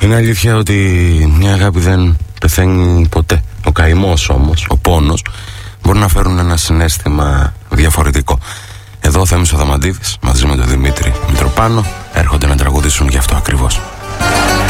Είναι αλήθεια ότι μια αγάπη δεν πεθαίνει ποτέ. Ο καημός όμως, ο πόνος, μπορεί να φέρουν ένα συναίσθημα διαφορετικό. Εδώ ο Θέμης ο Δαμαντίδης μαζί με τον Δημήτρη Μητροπάνο έρχονται να τραγουδήσουν γι' αυτό ακριβώς.